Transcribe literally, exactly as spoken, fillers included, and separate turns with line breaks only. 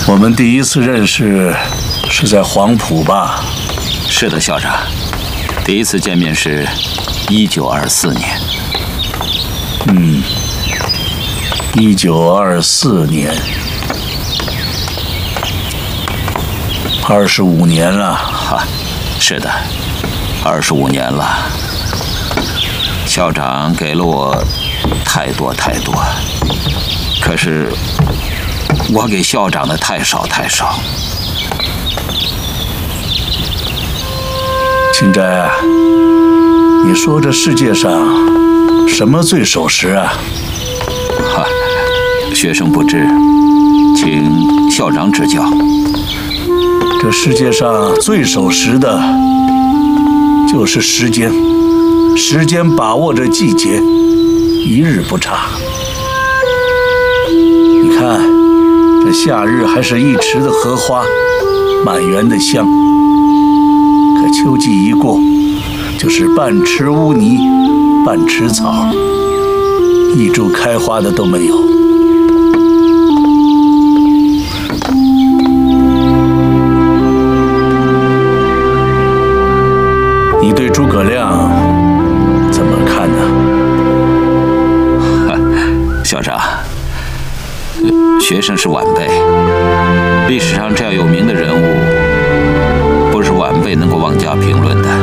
我们第一次认识是在黄埔吧？
是的，校长。第一次见面是一九二四年。
嗯，一九二四年，二十五年了。
哈，是的，二十五年了。校长给了我太多太多，可是我给校长的太少太少。
青斋，你说这世界上什么最守时啊？
哈，学生不知，请校长指教。
这世界上最守时的，就是时间。时间把握着季节，一日不差。你看，这夏日还是一池的荷花，满园的香。可秋季一过，就是半池污泥，半池草，一株开花的都没有。你对诸葛亮怎么看呢？
校长，学生是晚辈，历史上这样有名的人物，不是晚辈能够妄加评论的。